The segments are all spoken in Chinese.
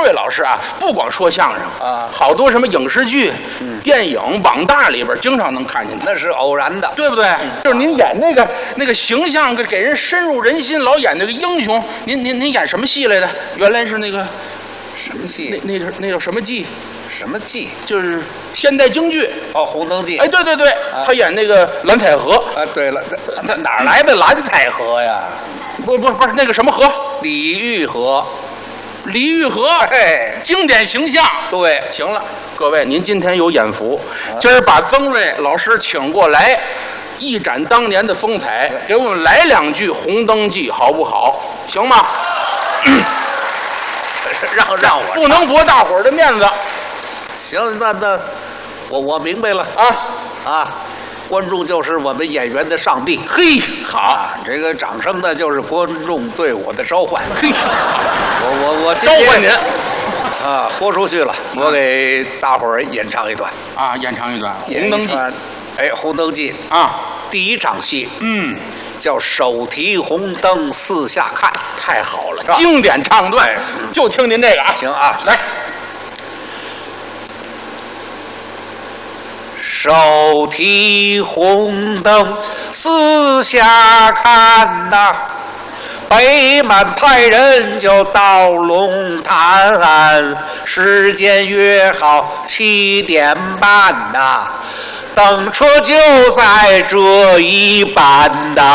贵老师啊，不光说相声啊， 好多什么影视剧、电影、网大里边经常能看见他， 那是偶然的。 对不对？就是您演那个形象，给人深入人心，老演那个英雄。您演什么戏来的？原来是那个什么戏？ 那叫什么记？ 什么记？ 就是现代京剧哦，《红灯记》。 哎，对对对，他演那个蓝采和。 啊，对了，那哪儿来的蓝采和呀？ 不是那个什么和？ 李玉和。 李玉和， 哎， 经典形象。 对， 行了，各位，您今天有眼福，今儿把曾瑞老师请过来，一展当年的风采，给我们来两句《红灯记》，好不好？行吗？ 让我不能驳大伙儿的面子。 行，那我明白了啊，观众就是我们演员的上帝。 嘿，好， 啊，这个掌声呢，就是观众对我的召唤。 嘿， 我召唤您啊，豁出去了，我给大伙儿演唱一段啊，演唱一段《红灯记》。 哎，《红灯记》 啊， 第一场戏， 叫手提红灯四下看， 太好了，经典唱段，就听您这个啊。 行啊， 来。 手提红灯四下看呐，北满派人就到龙潭，时间约好7点半呐，等车就在这一班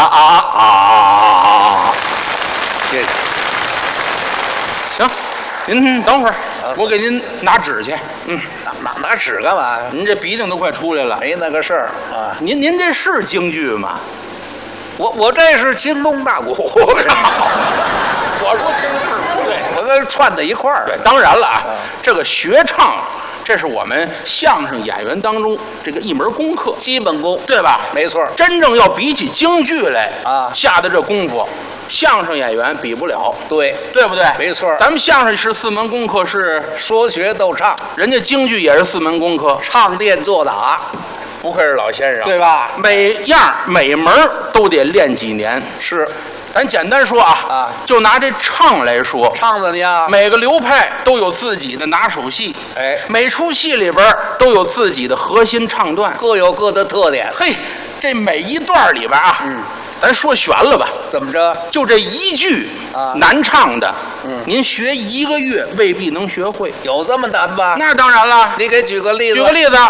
呐。谢谢。 行，您等会儿，我给您拿纸去。 拿纸干嘛？ 您这鼻涕都快出来了。 没那个事儿啊。 您这是京剧吗？ 我这是京东大鼓。我说京剧不对，我跟串在一块儿。 对，当然了啊，这个学唱，这是我们相声演员当中这个一门功课， 基本功， 对吧？ 没错。 真正要比起京剧来啊， 下的这功夫，相声演员比不了。 对不对？ 没错。 咱们相声是4门功课，是说学逗唱， 人家京剧也是4门功课， 唱念做打。 不愧是老先生， 对吧？ 每样每门都得练几年。 是， 咱简单说啊，就拿这唱来说， 唱怎么样？ 每个流派都有自己的拿手戏， 哎， 每出戏里边都有自己的核心唱段， 各有各的特点。 嘿，这每一段里边啊，咱说悬了吧？ 怎么着？ 就这一句啊， 难唱的，您学1个月未必能学会。 有这么难吗？ 那当然了。 你给举个例子。 举个例子，